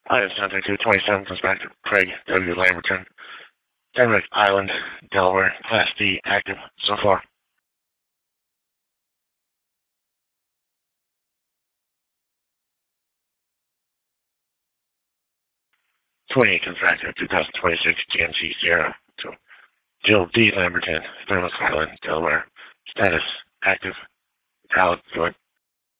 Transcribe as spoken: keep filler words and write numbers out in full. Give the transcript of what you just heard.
Item Center two twenty-seven comes back to Craig W. Lamberton, Denwick Island, Delaware, Class D, active so far. twenty-eight comes back to twenty twenty-six G M C Sierra to Jill D. Lamberton, Denwick Island, Delaware, status active, valid, good.